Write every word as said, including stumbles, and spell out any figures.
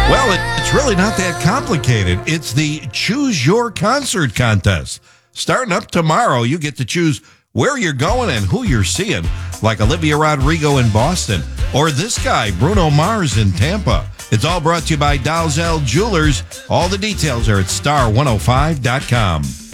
Well, it- it's really not that complicated. It's the Choose Your Concert contest. Starting up tomorrow, you get to choose where you're going and who you're seeing, like Olivia Rodrigo in Boston or this guy, Bruno Mars in Tampa. It's all brought to you by Dalzell Jewelers. All the details are at star one oh five dot com.